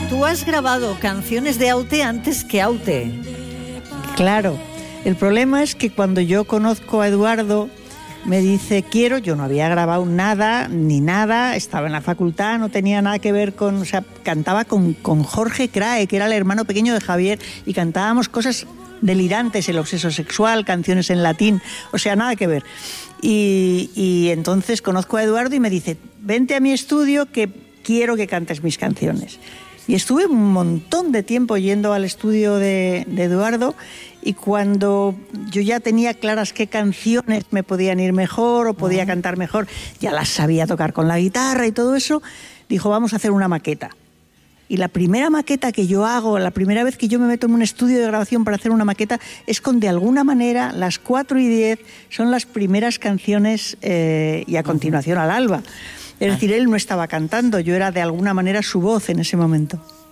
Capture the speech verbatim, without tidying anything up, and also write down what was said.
Tú has grabado canciones de Aute antes que Aute. Claro, el problema es que cuando yo conozco a Eduardo, me dice quiero, yo no había grabado nada, ni nada, estaba en la facultad, no tenía nada que ver con, o sea, cantaba con, con Jorge Crae, que era el hermano pequeño de Javier, y cantábamos cosas delirantes, el obseso sexual, canciones en latín, o sea, nada que ver. Y, y entonces conozco a Eduardo y me dice, vente a mi estudio que quiero que cantes mis canciones. Y estuve un montón de tiempo yendo al estudio de, de Eduardo, y cuando yo ya tenía claras qué canciones me podían ir mejor o podía uh-huh. cantar mejor, ya las sabía tocar con la guitarra y todo eso, dijo, vamos a hacer una maqueta. Y la primera maqueta que yo hago, la primera vez que yo me meto en un estudio de grabación para hacer una maqueta, es con, de alguna manera, las cuatro y diez son las primeras canciones eh, y a continuación al alba. Es decir, él no estaba cantando, yo era de alguna manera su voz en ese momento.